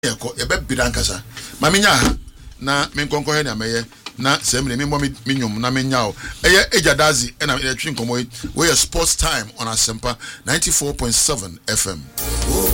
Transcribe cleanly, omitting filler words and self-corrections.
yeko ebe bidankasa maminya na menkonko he na meye na semre mi mo minyum na menyao eye ejadazi na etwi nkomo we sports time on Asempa 94.7 FM.